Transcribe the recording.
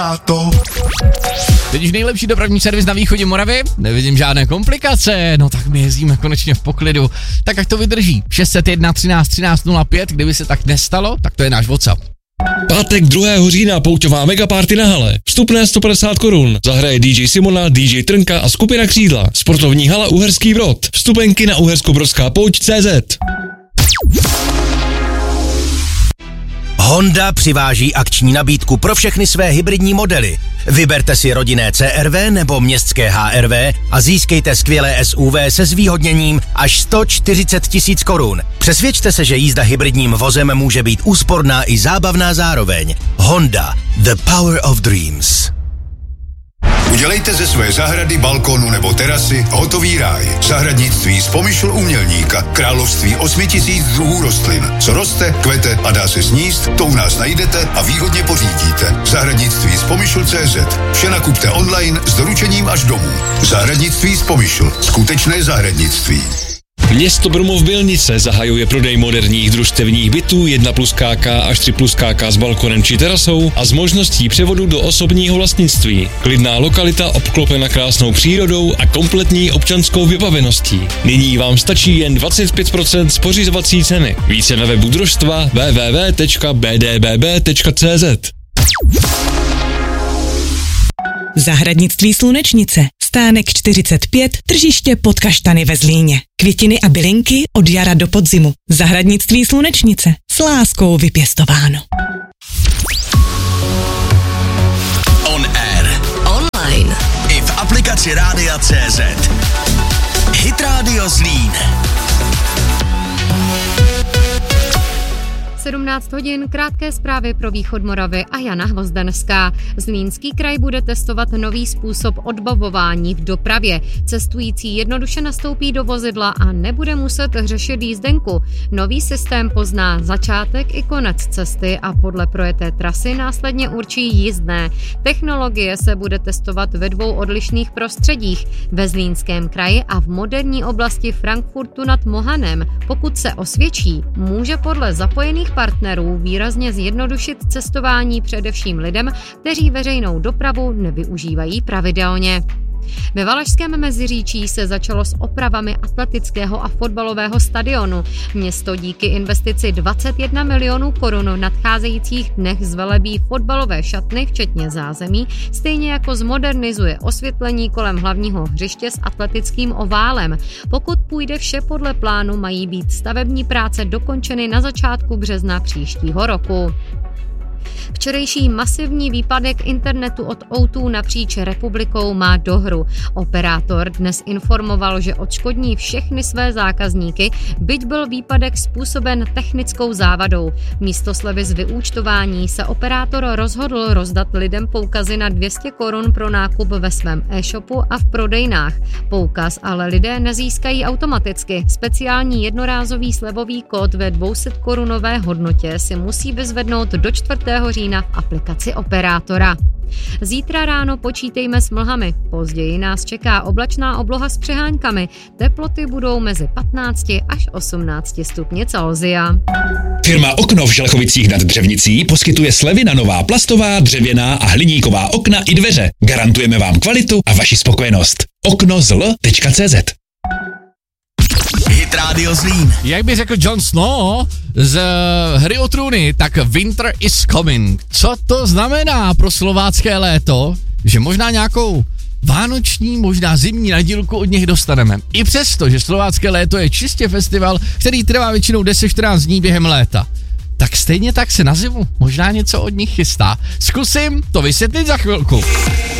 Teď už nejlepší dopravní servis na východě Moravy, nevidím žádné komplikace, no tak my jezdíme konečně v poklidu, tak ať to vydrží, 601 13 13 05, kdyby se tak nestalo, tak to je náš WhatsApp. Pátek 2. října pouťová megaparty na hale. Vstupné 150 korun. Zahraje DJ Simona, DJ Trnka a skupina Křídla. Sportovní hala Uherský Brod. Vstupenky na uherskobrodská-pouť.cz. Honda přiváží akční nabídku pro všechny své hybridní modely. Vyberte si rodinné CR-V nebo městské HR-V a získejte skvělé SUV se zvýhodněním až 140 000 korun. Přesvědčte se, že jízda hybridním vozem může být úsporná i zábavná zároveň. Honda, the power of dreams. Udělejte ze své zahrady, balkónu nebo terasy hotový ráj. Zahradnictví Spomyšl u Mělníka. Království 8000 druhů rostlin. Co roste, kvete a dá se sníst, to u nás najdete a výhodně pořídíte. Zahradnictví Spomyšl.cz. Vše nakupte online s doručením až domů. Zahradnictví Spomyšl. Skutečné zahradnictví. Město Brumov Bylnice zahajuje prodej moderních družstevních bytů 1+KK až 3+KK s balkonem či terasou a s možností převodu do osobního vlastnictví. Klidná lokalita obklopena krásnou přírodou a kompletní občanskou vybaveností. Nyní vám stačí jen 25% z pořizovací ceny. Více na webu družstva www.bdbb.cz. Zahradnictví Slunečnice. Stánek 45, tržiště pod Kaštany ve Zlíně. Květiny a bylinky od jara do podzimu. Zahradnictví Slunečnice. S láskou vypěstováno. On air. Online. I v aplikaci Rádia.cz. Hit Radio Zlín. 17 hodin, krátké zprávy pro východ Moravy a Jana Hvozdenská. Zlínský kraj bude testovat nový způsob odbavování v dopravě. Cestující jednoduše nastoupí do vozidla a nebude muset řešit jízdenku. Nový systém pozná začátek i konec cesty a podle projeté trasy následně určí jízdné. Technologie se bude testovat ve 2 odlišných prostředích, ve Zlínském kraji a v moderní oblasti Frankfurtu nad Mohanem. Pokud se osvědčí, může podle zapojených partnerů výrazně zjednodušit cestování především lidem, kteří veřejnou dopravu nevyužívají pravidelně. Ve Valašském Meziříčí se začalo s opravami atletického a fotbalového stadionu. Město díky investici 21 milionů korun v nadcházejících dnech zvelebí fotbalové šatny, včetně zázemí, stejně jako zmodernizuje osvětlení kolem hlavního hřiště s atletickým oválem. Pokud půjde vše podle plánu, mají být stavební práce dokončeny na začátku března příštího roku. Včerejší masivní výpadek internetu od O2 napříč republikou má dohru. Operátor dnes informoval, že odškodní všechny své zákazníky, byť byl výpadek způsoben technickou závadou. Místo slevy z vyúčtování se operátor rozhodl rozdat lidem poukazy na 200 korun pro nákup ve svém e-shopu a v prodejnách. Poukaz ale lidé nezískají automaticky. Speciální jednorázový slevový kód ve 200 korunové hodnotě si musí vyzvednout do 4. října v aplikaci operátora. Zítra ráno počítejme s mlhami, později nás čeká oblačná obloha s přeháňkami, teploty budou mezi 15 až 18 stupni Celsia. Firma Okno v Želchovicích nad Dřevnicí poskytuje slevy na nová plastová, dřevěná a hliníková okna i dveře. Garantujeme vám kvalitu a vaši spokojenost. oknozl.cz. Hit Radio Zlín. Jak by řekl Jon Snow z Hry o trůny, tak winter is coming. Co to znamená pro slovácké léto? Že možná nějakou vánoční, možná zimní nadílku od nich dostaneme. I přesto, že slovácké léto je čistě festival, který trvá většinou 10-14 dní během léta. Tak stejně tak se na zimu možná něco od nich chystá. Zkusím to vysvětlit za chvilku.